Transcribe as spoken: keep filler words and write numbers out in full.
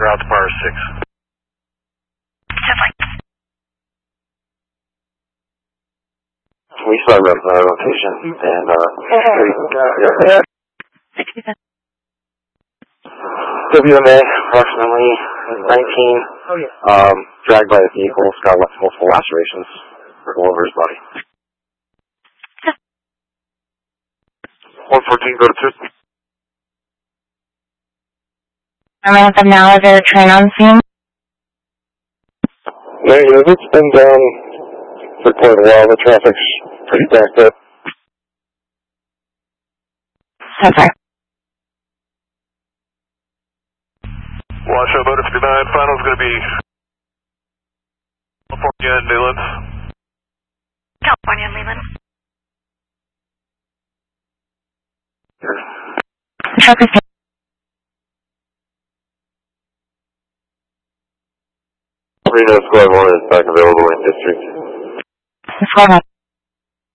route to Power six. We saw a uh, rotation, and uh, yeah. W M A, approximately nineteen, um, dragged by a vehicle, got multiple lacerations all over his body. one fourteen, go to two. As of now, is there a train on scene? Negative, it's been down for quite a while. The traffic's pretty backed up. Okay. Washoe Motor fifty-nine, final's going to be California and Leland. California and Leland. Truck is Reno Squad one is back available in district. Squad one.